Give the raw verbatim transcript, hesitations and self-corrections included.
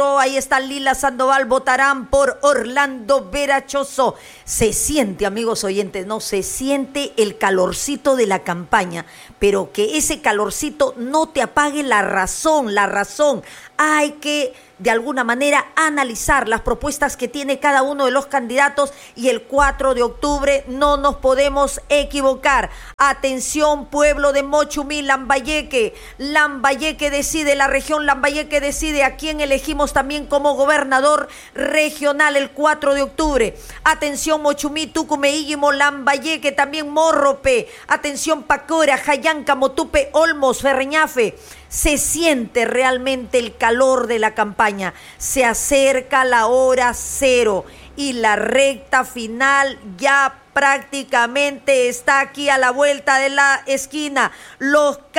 cuatro, ahí está Lila Sandoval, votarán por Orlando Verachoso. Se siente, amigos oyentes, no, se siente el calorcito de la campaña, pero que ese calorcito no te apague la razón, la razón. Hay que, de alguna manera, analizar las propuestas que tiene cada uno de los candidatos y el cuatro de octubre no nos podemos equivocar. Atención, pueblo de Mochumí, Lambayeque. Lambayeque decide, la región Lambayeque decide a quién elegimos también como gobernador regional el cuatro de octubre. Atención, Mochumí, Tucumeíguimo, Lambayeque, también Morrope. Atención, Pacora, Jayanca, Motupe, Olmos, Ferreñafe. Se siente realmente el calor de la campaña. Se acerca la hora cero y la recta final ya prácticamente está aquí a la vuelta de la esquina. Los